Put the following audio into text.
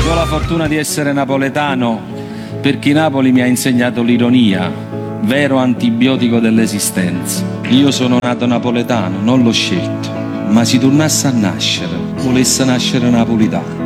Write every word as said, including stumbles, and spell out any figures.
Io ho la fortuna di essere napoletano perché Napoli mi ha insegnato l'ironia, vero antibiotico dell'esistenza. Io sono nato napoletano, non l'ho scelto, ma si tornasse a nascere, volesse nascere napolitano.